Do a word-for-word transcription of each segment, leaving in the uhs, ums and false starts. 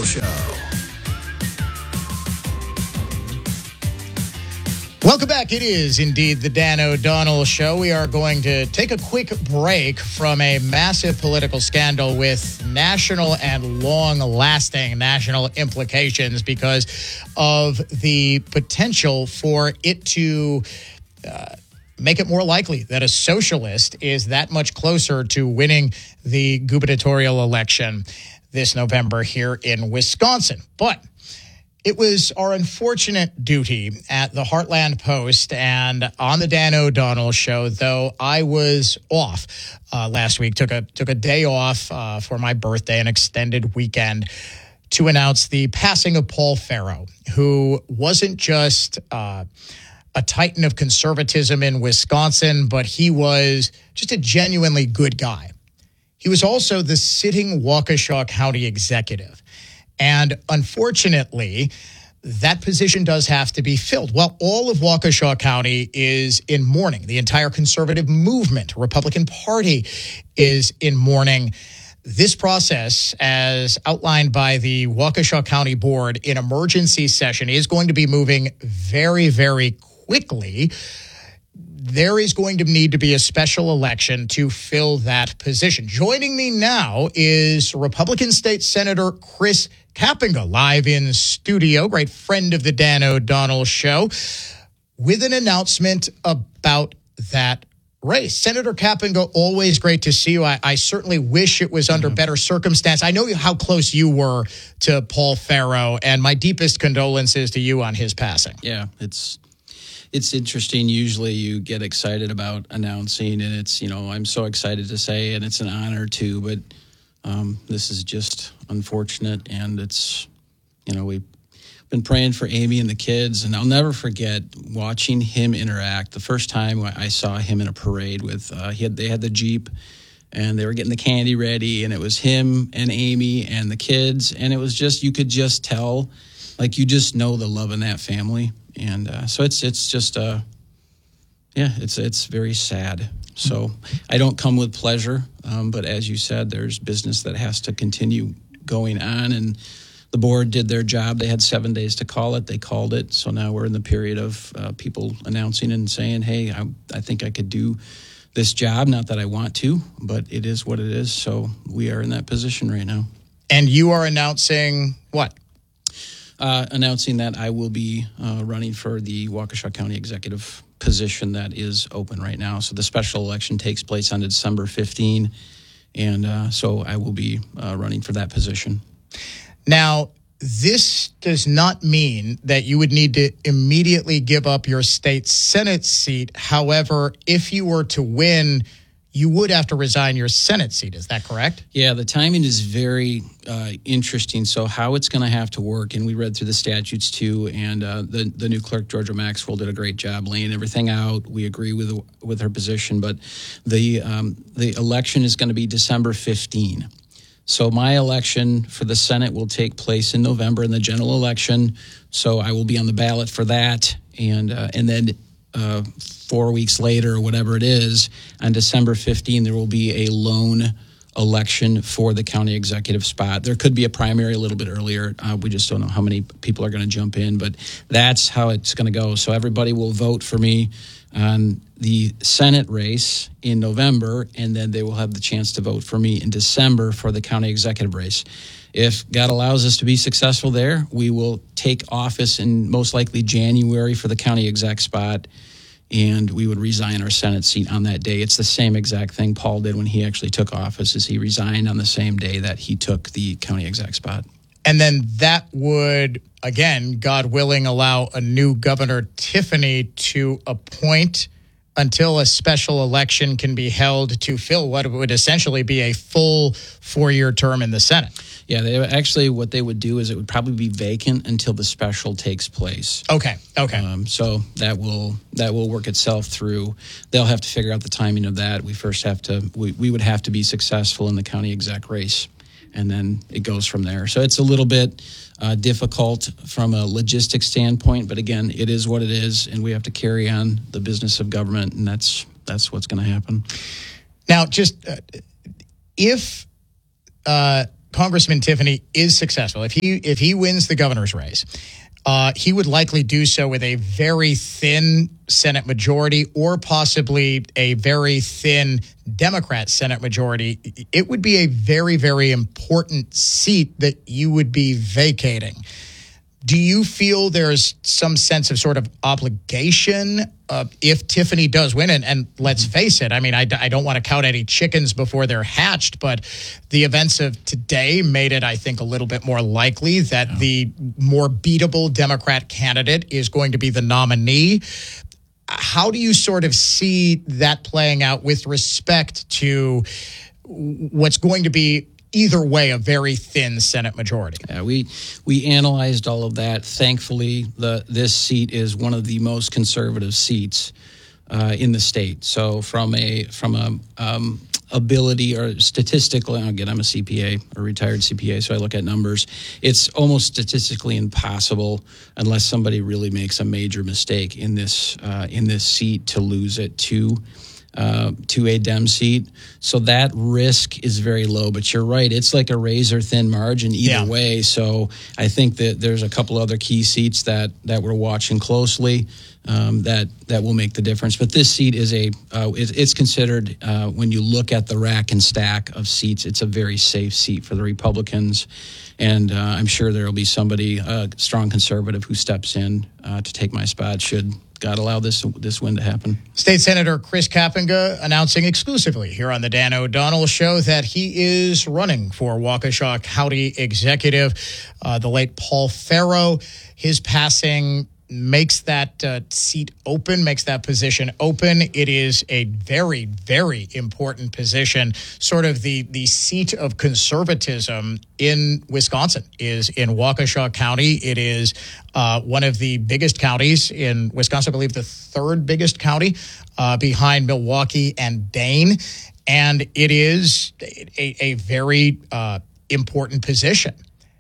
O'Donnell Show. Welcome back. It is indeed the Dan O'Donnell Show. We are going to take a quick break from a massive political scandal with national and long-lasting national implications because of the potential for it to uh, make it more likely that a socialist is that much closer to winning the gubernatorial election this November here in Wisconsin. But it was our unfortunate duty at the Heartland Post and on the Dan O'Donnell Show, though I was off uh, last week, took a took a day off uh, for my birthday, an extended weekend, to announce the passing of Paul Farrow, who wasn't just uh, a titan of conservatism in Wisconsin, but he was just a genuinely good guy. He was also the sitting Waukesha County executive. And unfortunately, that position does have to be filled. Well, all of Waukesha County is in mourning. The entire conservative movement, Republican Party, is in mourning. This process, as outlined by the Waukesha County Board in emergency session, is going to be moving very, very quickly. There is going to need to be a special election to fill that position. Joining me now is Republican State Senator Chris Kapenga, live in studio, great friend of the Dan O'Donnell Show, with an announcement about that race. Senator Kapenga, always great to see you. I, I certainly wish it was under mm-hmm. better circumstance. I know how close you were to Paul Farrow, and my deepest condolences to you on his passing. Yeah, it's it's interesting. Usually you get excited about announcing, and it's, you know, I'm so excited to say, and it's an honor too, but Um, this is just unfortunate, and it's, you know, we've been praying for Amy and the kids, and I'll never forget watching him interact. The first time I saw him in a parade with, uh, he had they had the Jeep, and they were getting the candy ready, and it was him and Amy and the kids, and it was just, you could just tell, like, you just know the love in that family, and uh, so it's it's just, uh, yeah, it's it's very sad. So I don't come with pleasure, um, but as you said, there's business that has to continue going on, and the board did their job. They had seven days to call it. They called it. So now we're in the period of uh, people announcing and saying, hey, I, I think I could do this job. Not that I want to, but it is what it is. So we are in that position right now. And you are announcing what? Uh, announcing that I will be uh, running for the Waukesha County Executive position that is open right now. So the special election takes place on December fifteenth, and uh, so I will be uh, running for that position. Now, this does not mean that you would need to immediately give up your state Senate seat. However, if you were to win, you would have to resign your Senate seat. Is that correct? Yeah, the timing is very uh, interesting. So how it's going to have to work, and we read through the statutes too, and uh, the the new clerk, Georgia Maxwell, did a great job laying everything out. We agree with with her position, but the um, the election is going to be December fifteenth. So my election for the Senate will take place in November in the general election. So I will be on the ballot for that, and uh, and then uh, four weeks later, or whatever it is, on December fifteenth, there will be a lone election for the county executive spot. There could be a primary a little bit earlier. Uh, we just don't know how many people are going to jump in, but that's how it's going to go. So everybody will vote for me on the Senate race in November, and then they will have the chance to vote for me in December for the county executive race. If God allows us to be successful there, we will take office in most likely January for the county exec spot, and we would resign our Senate seat on that day. It's the same exact thing Paul did when he actually took office, is he resigned on the same day that he took the county exec spot. And then that would, again, God willing, allow a new Governor Tiffany to appoint until a special election can be held to fill what would essentially be a full four-year term in the Senate. Yeah, they actually, what they would do is it would probably be vacant until the special takes place. Okay, okay. Um, so that will that will work itself through. They'll have to figure out the timing of that. We first have to, we, we would have to be successful in the county exec race, and then it goes from there. So it's a little bit uh, difficult from a logistics standpoint, but again, it is what it is, and we have to carry on the business of government, and that's that's what's going to happen. Now, just uh, if uh, Congressman Tiffany is successful, if he if he wins the governor's race, uh, he would likely do so with a very thin Senate majority or possibly a very thin Democrat Senate majority. It would be a very, very important seat that you would be vacating. Do you feel there's some sense of sort of obligation uh, if Tiffany does win? And, and let's face it, I mean, I, I don't want to count any chickens before they're hatched, but the events of today made it, I think, a little bit more likely that yeah. the more beatable Democrat candidate is going to be the nominee. How do you sort of see that playing out with respect to what's going to be either way a very thin Senate majority? Yeah, we we analyzed all of that. Thankfully, the this seat is one of the most conservative seats uh, in the state. So from a from a um, ability or statistical, again, I'm a C P A, a retired C P A, so I look at numbers. It's almost statistically impossible, unless somebody really makes a major mistake in this uh, in this seat, to lose it to Uh, to a Dem seat. So that risk is very low. But you're right, it's like a razor thin margin either yeah. way. So I think that there's a couple other key seats that that we're watching closely um, that that will make the difference. But this seat is a uh, it, it's considered uh, when you look at the rack and stack of seats, it's a very safe seat for the Republicans. And uh, I'm sure there will be somebody, a uh, strong conservative, who steps in uh, to take my spot should God allow this this win to happen. State Senator Chris Kapenga announcing exclusively here on the Dan O'Donnell Show that he is running for Waukesha County Executive. Uh, the late Paul Farrow, his passing makes that uh, seat open, makes that position open. It is a very, very important position. Sort of the, the seat of conservatism in Wisconsin is in Waukesha County. It is uh, one of the biggest counties in Wisconsin, I believe the third biggest county uh, behind Milwaukee and Dane. And it is a, a very uh, important position.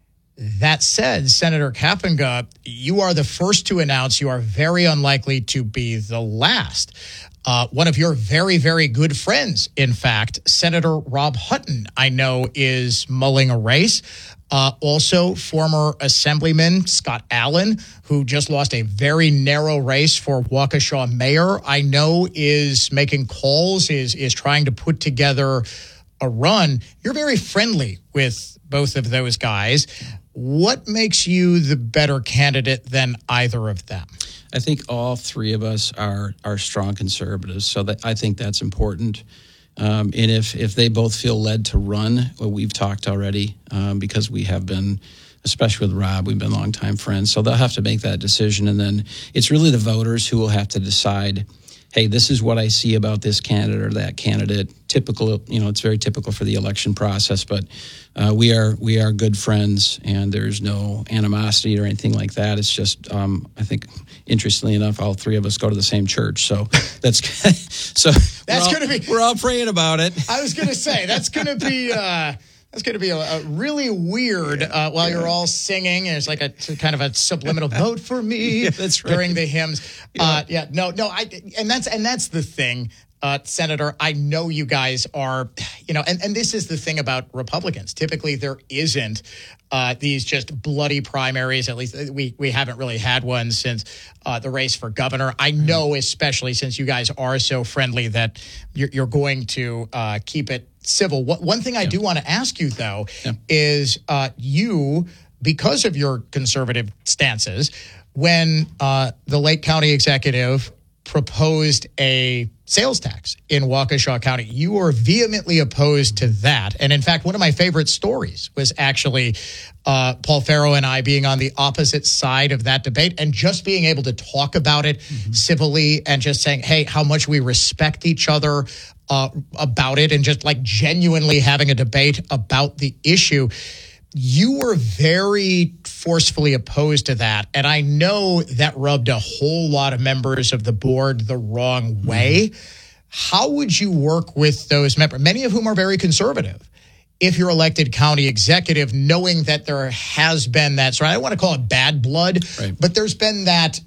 That said, Senator Kapenga, you are the first to announce you are very unlikely to be the last. Uh, one of your very, very good friends, in fact, Senator Rob Hutton, I know, is mulling a race. Uh, also, former Assemblyman Scott Allen, who just lost a very narrow race for Waukesha mayor, I know is making calls, is is trying to put together a run. You're very friendly with both of those guys. What makes you the better candidate than either of them? I think all three of us are are strong conservatives, so that I think that's important. Um, and if if they both feel led to run, well, we've talked already um, because we have been, especially with Rob, we've been longtime friends. So they'll have to make that decision, and then it's really the voters who will have to decide, hey, this is what I see about this candidate or that candidate. Typical, you know, it's very typical for the election process, but uh, we are we are good friends, and there's no animosity or anything like that. It's just, um, I think, interestingly enough, all three of us go to the same church, so that's so that's going to be. We're all praying about it. I was going to say that's going to be. Uh, That's going to be a, a really weird uh, while yeah. you're all singing. And it's like a kind of a subliminal vote for me yeah, that's right. during the hymns. Yeah. Uh, yeah, no, no, I and that's and that's the thing, uh, Senator. I know you guys are, you know, and, and this is the thing about Republicans. Typically, there isn't uh, these just bloody primaries. At least we we haven't really had one since uh, the race for governor. I know, especially since you guys are so friendly, that you're, you're going to uh, keep it civil. What, one thing I yeah. do want to ask you, though, yeah. is uh, you, because of your conservative stances, when uh, the Lake County executive proposed a sales tax in Waukesha County, you were vehemently opposed to that. And in fact, one of my favorite stories was actually uh, Paul Farrow and I being on the opposite side of that debate and just being able to talk about it mm-hmm. civilly and just saying, hey, how much we respect each other uh, about it, and just like genuinely having a debate about the issue. You were very forcefully opposed to that, and I know that rubbed a whole lot of members of the board the wrong way. Mm-hmm. How would you work with those members, many of whom are very conservative, if you're elected county executive, knowing that there has been that, so I don't want to call it bad blood, right. but there's been that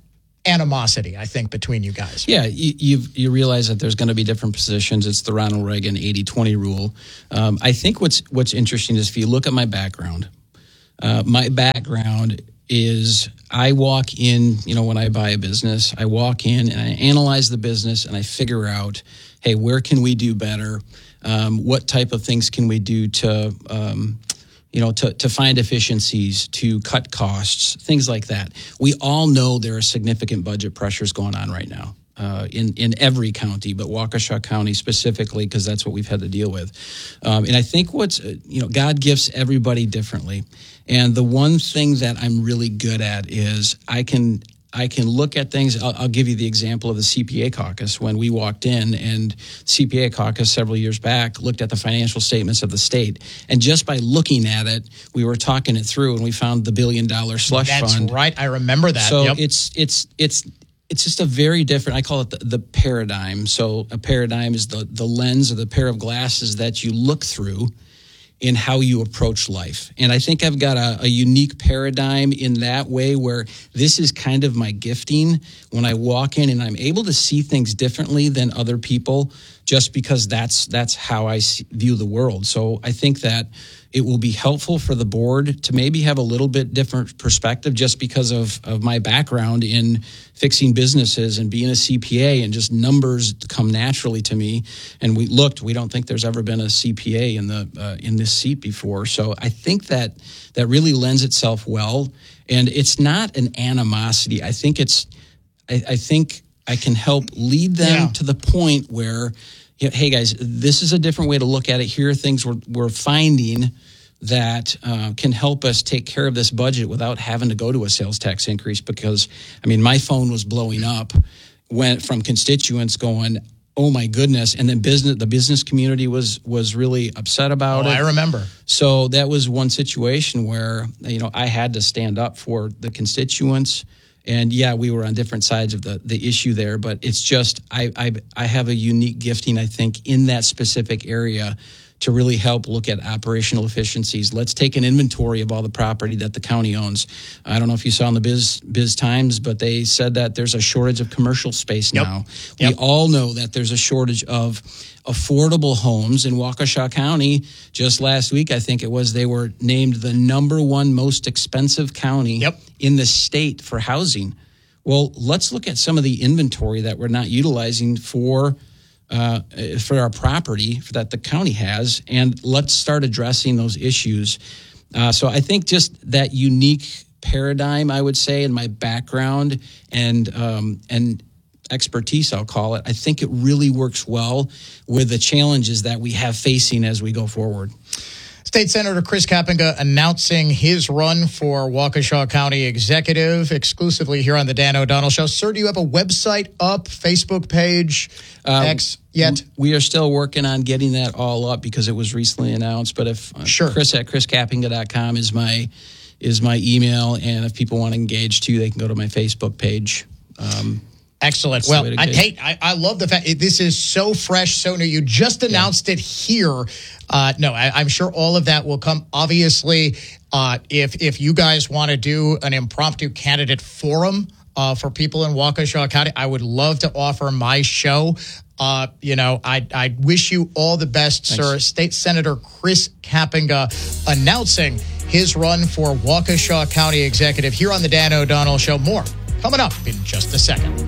animosity, I think, between you guys. Yeah, you you've, you realize that there's going to be different positions. It's the Ronald Reagan eighty twenty rule. Um, I think what's what's interesting is if you look at my background, uh, my background is I walk in, you know, when I buy a business, I walk in and I analyze the business and I figure out, hey, where can we do better? Um, what type of things can we do to, um, you know, to, to find efficiencies, to cut costs, things like that. We all know there are significant budget pressures going on right now. Uh, in, in every county, but Waukesha County specifically, because that's what we've had to deal with. Um, and I think what's, uh, you know, God gifts everybody differently. And the one thing that I'm really good at is I can I can look at things. I'll, I'll give you the example of the C P A caucus. When we walked in, and C P A caucus several years back looked at the financial statements of the state. And just by looking at it, we were talking it through, and we found the billion dollar slush That's fund. That's right. I remember that. So yep. it's it's it's It's just a very different, I call it the, the paradigm. So a paradigm is the, the lens or the pair of glasses that you look through in how you approach life. And I think I've got a, a unique paradigm in that way where this is kind of my gifting when I walk in and I'm able to see things differently than other people just because that's that's how I see, view the world. So I think that it will be helpful for the board to maybe have a little bit different perspective just because of, of my background in fixing businesses and being a C P A, and just numbers come naturally to me. And we looked, we don't think there's ever been a C P A in the uh, in this seat before. So I think that that really lends itself well. And it's not an animosity. I think it's, I, I think I can help lead them yeah. to the point where, you know, hey guys, this is a different way to look at it. Here are things we're, we're finding that uh, can help us take care of this budget without having to go to a sales tax increase. Because, I mean, my phone was blowing up when from constituents going, oh my goodness. And then business, the business community was was really upset about oh, it. I remember. So that was one situation where, you know, I had to stand up for the constituents. And yeah, we were on different sides of the, the issue there, but it's just I, I I have a unique gifting, I think, in that specific area to really help look at operational efficiencies. Let's take an inventory of all the property that the county owns. I don't know if you saw in the Biz Biz Times, but they said that there's a shortage of commercial space yep. now. Yep. We all know that there's a shortage of affordable homes in Waukesha County. Just last week, I think it was, they were named the number one most expensive county yep. in the state for housing. Well, let's look at some of the inventory that we're not utilizing for uh, for our property that the county has, and let's start addressing those issues. Uh, so I think just that unique paradigm, I would say, in my background and um, and expertise, I'll call it, I think it really works well with the challenges that we have facing as we go forward. State Senator Chris Kapenga announcing his run for Waukesha County Executive exclusively here on the Dan O'Donnell Show. Sir, do you have a website up, Facebook page, uh, X yet? We are still working on getting that all up because it was recently announced. But if uh, sure. Chris at chris kapenga dot com is my is my email, and if people want to engage too, they can go to my Facebook page. Um, Excellent. Well, I hate. I, I love the fact this is so fresh, so new. You just announced yeah. it here. Uh, no, I, I'm sure all of that will come. Obviously, uh, if if you guys want to do an impromptu candidate forum uh, for people in Waukesha County, I would love to offer my show. Uh, you know, I I wish you all the best, Thanks. Sir. State Senator Chris Kapenga announcing his run for Waukesha County Executive here on the Dan O'Donnell Show. More coming up in just a second.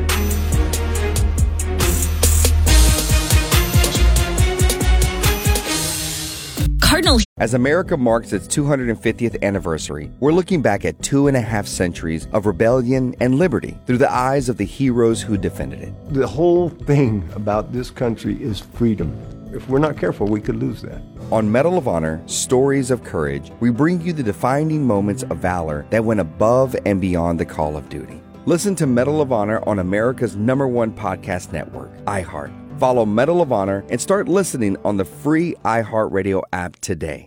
Cardinal. As America marks its two hundred fiftieth anniversary, we're looking back at two and a half centuries of rebellion and liberty through the eyes of the heroes who defended it. The whole thing about this country is freedom. If we're not careful, we could lose that. On Medal of Honor, Stories of Courage, we bring you the defining moments of valor that went above and beyond the call of duty. Listen to Medal of Honor on America's number one podcast network, iHeart. Follow Medal of Honor and start listening on the free iHeartRadio app today.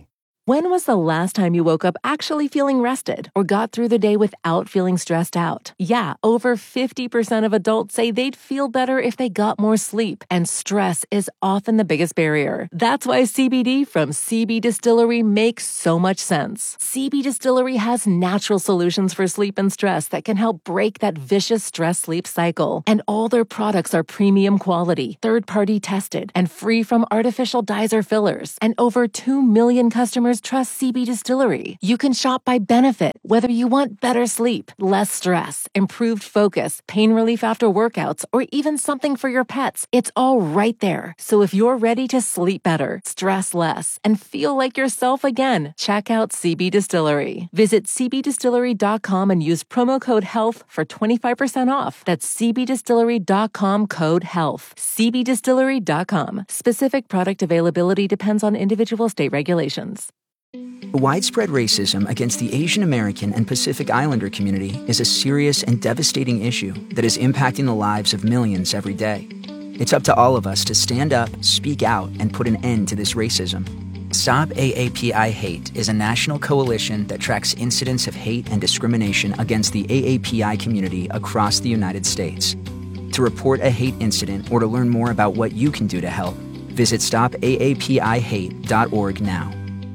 When was the last time you woke up actually feeling rested or got through the day without feeling stressed out? Yeah, over fifty percent of adults say they'd feel better if they got more sleep, and stress is often the biggest barrier. That's why C B D from C B Distillery makes so much sense. C B Distillery has natural solutions for sleep and stress that can help break that vicious stress-sleep cycle. And all their products are premium quality, third-party tested, and free from artificial dyes or fillers. And over two million customers trust C B Distillery. You can shop by benefit, whether you want better sleep, less stress, improved focus, pain relief after workouts, or even something for your pets. It's all right there. So if you're ready to sleep better, stress less, and feel like yourself again, check out C B Distillery. Visit c b distillery dot com and use promo code HEALTH for twenty-five percent off. That's c b distillery dot com code HEALTH. c b distillery dot com. Specific product availability depends on individual state regulations. Widespread racism against the Asian American and Pacific Islander community is a serious and devastating issue that is impacting the lives of millions every day. It's up to all of us to stand up, speak out, and put an end to this racism. Stop A A P I Hate is a national coalition that tracks incidents of hate and discrimination against the A A P I community across the United States. To report a hate incident or to learn more about what you can do to help, visit stop a a p i hate dot org now.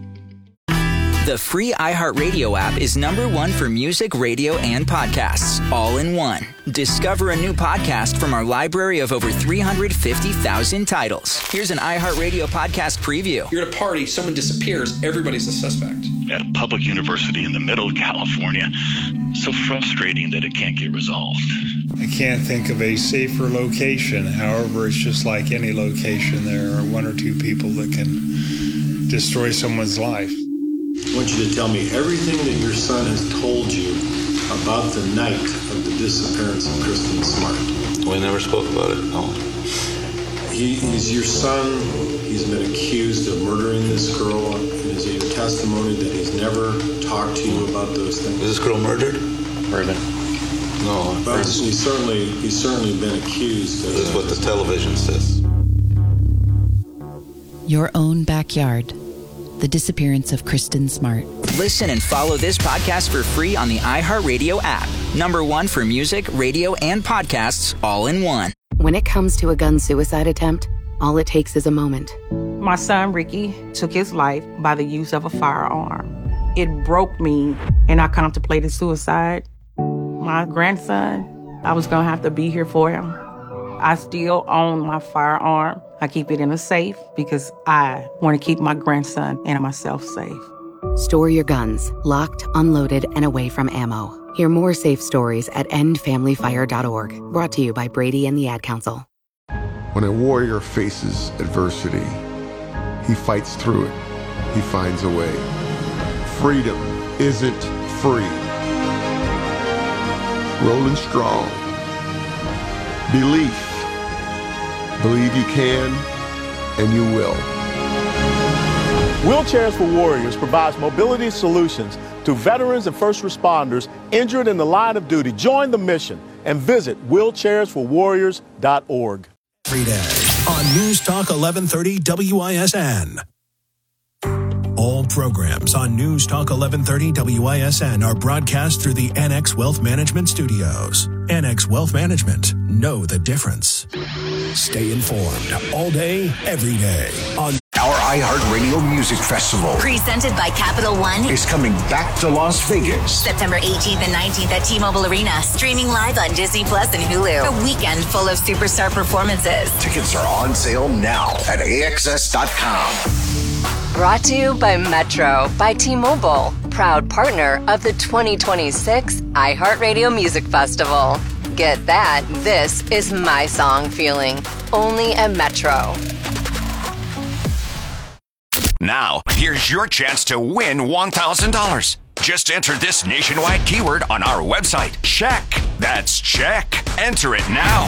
The free iHeartRadio app is number one for music, radio, and podcasts, all in one. Discover a new podcast from our library of over three hundred fifty thousand titles. Here's an iHeartRadio podcast preview. You're at a party, someone disappears, everybody's a suspect. At a public university in the middle of California, so frustrating that it can't get resolved. I can't think of a safer location. However, it's just like any location. There are one or two people that can destroy someone's life. I want you to tell me everything that your son has told you about the night of the disappearance of Kristen Smart. We never spoke about it, no. He, he's your son. He's been accused of murdering this girl. And is it your testimony that he's never talked to you about those things? Is this girl murdered? Murdered. No. But he's certainly, he's certainly been accused. This is what the television says. Your own backyard. The disappearance of Kristen Smart. Listen and follow this podcast for free on the iHeartRadio app. Number one for music, radio, and podcasts, all in one. When it comes to a gun suicide attempt, all it takes is a moment. My son, Ricky, took his life by the use of a firearm. It broke me, and I contemplated suicide. My grandson, I was going to have to be here for him. I still own my firearm. I keep it in a safe because I want to keep my grandson and myself safe. Store your guns, locked, unloaded, and away from ammo. Hear more safe stories at end family fire dot org. Brought to you by Brady and the Ad Council. When a warrior faces adversity, he fights through it. He finds a way. Freedom isn't free. Rolling strong. Belief. Believe you can, and you will. Wheelchairs for Warriors provides mobility solutions to veterans and first responders injured in the line of duty. Join the mission and visit wheelchairs for warriors dot org. Every day on News Talk eleven thirty W I S N. All programs on News Talk eleven thirty W I S N are broadcast through the N X Wealth Management Studios. N X Wealth Management. Know the difference. Stay informed all day, every day on our iHeartRadio Music Festival. Presented by Capital One. Is coming back to Las Vegas. September eighteenth and nineteenth at T-Mobile Arena. Streaming live on Disney Plus and Hulu. A weekend full of superstar performances. Tickets are on sale now at A X S dot com. Brought to you by Metro by T-Mobile. Proud partner of the twenty twenty-six iHeartRadio Music Festival. Get that. This is my song feeling. Only at Metro. Now, here's your chance to win one thousand dollars. Just enter this nationwide keyword on our website. Check. That's check. Enter it now.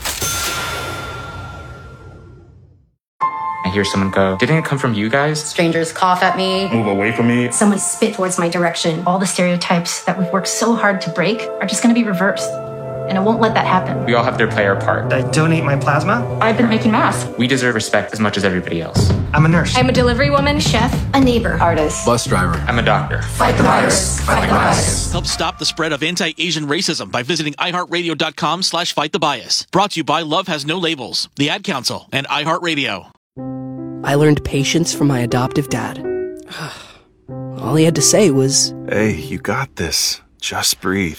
I hear someone go, didn't it come from you guys? Strangers cough at me. Move away from me. Someone spit towards my direction. All the stereotypes that we've worked so hard to break are just going to be reversed. and I won't let that happen. We all have to play our part. I donate my plasma. I've been making masks. We deserve respect as much as everybody else. I'm a nurse. I'm a delivery woman, chef, a neighbor, artist, Bus driver. I'm a doctor. Fight the virus. Fight the bias. Help stop the spread of anti-Asian racism by visiting iHeartRadio.com slash fight the bias. Brought to you by Love Has No Labels, the Ad Council, and iHeartRadio. I learned patience from my adoptive dad. All he had to say was, "Hey, you got this. Just breathe."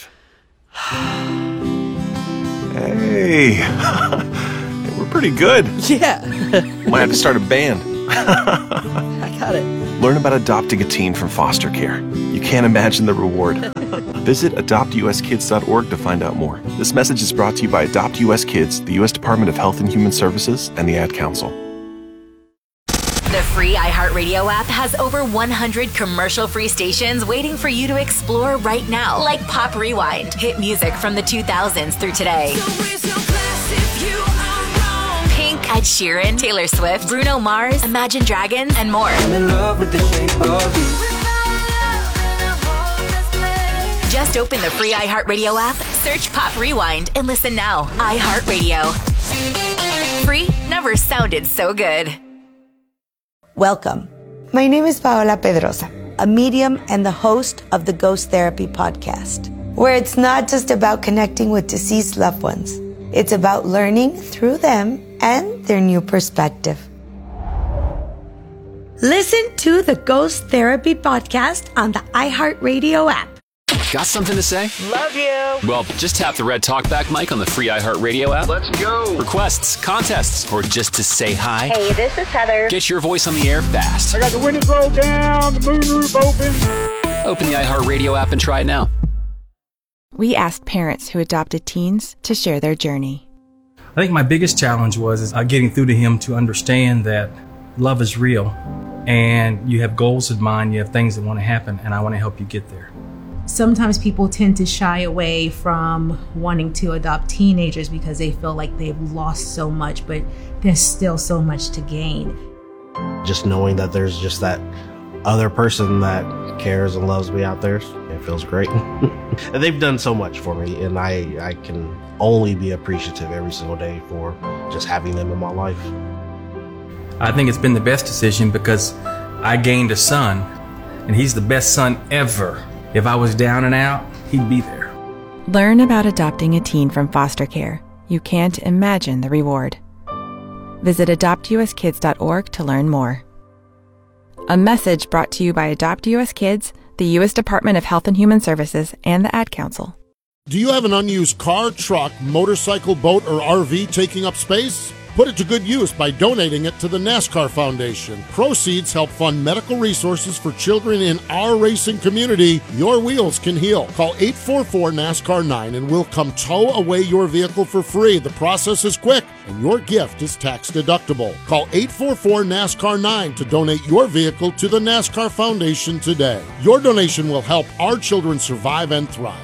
Hey, we're pretty good. Yeah. Might have to start a band. I got it. Learn about adopting a teen from foster care. You can't imagine the reward. Visit adopt u s kids dot org to find out more. This message is brought to you by Adopt U S Kids, the U S Department of Health and Human Services, and the Ad Council. The free iHeartRadio app has over one hundred commercial-free stations waiting for you to explore right now, like Pop Rewind, hit music from the two thousands through today. Pink, Ed Sheeran, Taylor Swift, Bruno Mars, Imagine Dragons, and more. I'm in love with the shape of you. Just open the free iHeartRadio app, search Pop Rewind, and listen now. iHeartRadio. Free never sounded so good. Welcome. My name is Paola Pedrosa, a medium and the host of the Ghost Therapy podcast, where it's not just about connecting with deceased loved ones. It's about learning through them and their new perspective. Listen to the Ghost Therapy podcast on the iHeartRadio app. Got something to say? Love you. Well, just tap the red talkback mic on the free iHeartRadio app. Let's go. Requests, contests, or just to say hi. Hey, this is Heather. Get your voice on the air fast. I got the windows rolled down, the moonroof open. Open the iHeartRadio app and try it now. We asked parents who adopted teens to share their journey. I think my biggest challenge was is, uh, getting through to him to understand that love is real and you have goals in mind, you have things that want to happen, and I want to help you get there. Sometimes people tend to shy away from wanting to adopt teenagers because they feel like they've lost so much, but there's still so much to gain. Just knowing that there's just that other person that cares and loves me out there, it feels great. And they've done so much for me, and I, I can only be appreciative every single day for just having them in my life. I think it's been the best decision because I gained a son, and he's the best son ever. If I was down and out, he'd be there. Learn about adopting a teen from foster care. You can't imagine the reward. Visit adopt u s kids dot org to learn more. A message brought to you by Adopt U S Kids, the U S Department of Health and Human Services, and the Ad Council. Do you have an unused car, truck, motorcycle, boat, or R V taking up space? Put it to good use by donating it to the NASCAR Foundation. Proceeds help fund medical resources for children in our racing community. Your wheels can heal. Call eight four four NASCAR nine and we'll come tow away your vehicle for free. The process is quick and your gift is tax deductible. Call eight four four NASCAR nine to donate your vehicle to the NASCAR Foundation today. Your donation will help our children survive and thrive.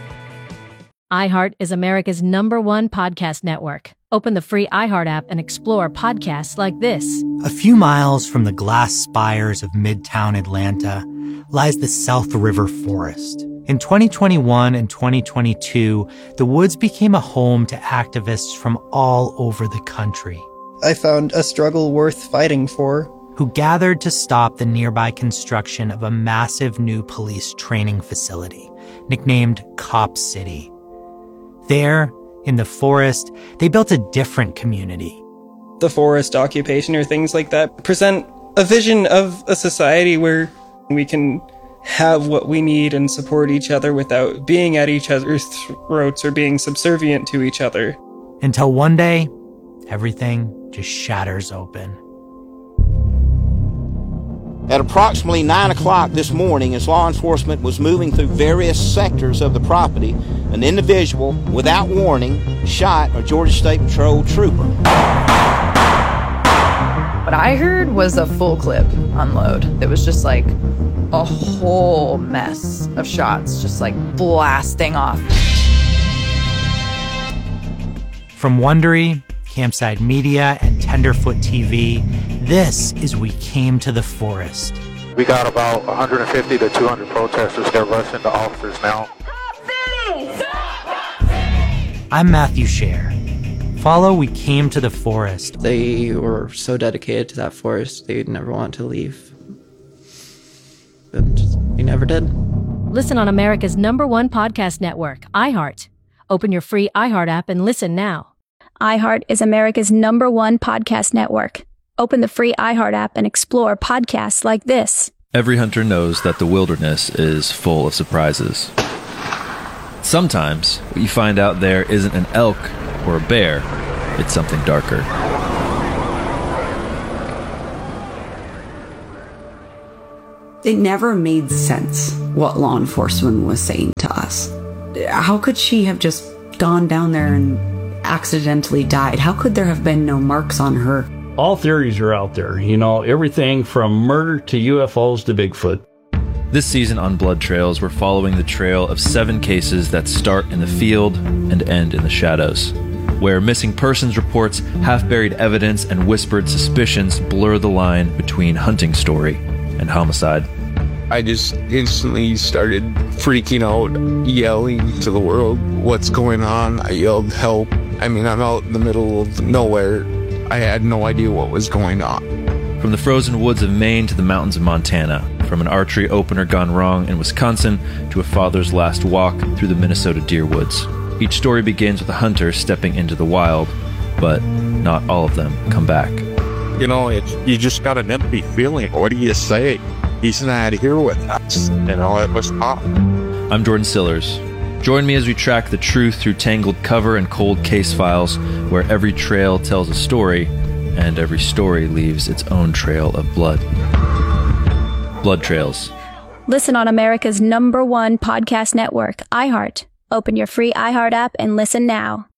iHeart is America's number one podcast network. Open the free iHeart app and explore podcasts like this. A few miles from the glass spires of Midtown Atlanta lies the South River Forest. In twenty twenty-one and twenty twenty-two, the woods became a home to activists from all over the country. I found a struggle worth fighting for. Who gathered to stop the nearby construction of a massive new police training facility, nicknamed Cop City. There, in the forest, they built a different community. The forest occupation or things like that present a vision of a society where we can have what we need and support each other without being at each other's throats or being subservient to each other. Until one day, everything just shatters open. At approximately nine o'clock this morning, as law enforcement was moving through various sectors of the property, an individual, without warning, shot a Georgia State Patrol trooper. What I heard was a full clip unload. It was just like a whole mess of shots, just like blasting off. From Wondery, Campside Media, and Tenderfoot T V, this is We Came to the Forest. We got about one hundred fifty to two hundred protesters that rush into offices now. I'm Matthew Scher. Follow We Came to the Forest. They were so dedicated to that forest, they'd never want to leave. But they never did. Listen on America's number one podcast network, iHeart. Open your free iHeart app and listen now. iHeart is America's number one podcast network. Open the free iHeart app and explore podcasts like this. Every hunter knows that the wilderness is full of surprises. Sometimes, what you find out there isn't an elk or a bear, it's something darker. It never made sense what law enforcement was saying to us. How could she have just gone down there and accidentally died? How could there have been no marks on her? All theories are out there, you know, everything from murder to U F Os to Bigfoot. This season on Blood Trails, we're following the trail of seven cases that start in the field and end in the shadows, where missing persons reports, half-buried evidence, and whispered suspicions blur the line between hunting story and homicide. I just instantly started freaking out, yelling to the world, "What's going on?" I yelled, "Help." I mean, I'm out in the middle of nowhere. I had no idea what was going on. From the frozen woods of Maine to the mountains of Montana, from an archery opener gone wrong in Wisconsin to a father's last walk through the Minnesota deer woods. Each story begins with a hunter stepping into the wild, but not all of them come back. You know, it's, you just got an empty feeling. What do you say? He's not here with us. You know, it was tough. I'm Jordan Sillers. Join me as we track the truth through tangled cover and cold case files, where every trail tells a story, and every story leaves its own trail of blood. Blood Trails. Listen on America's number one podcast network, iHeart. Open your free iHeart app and listen now.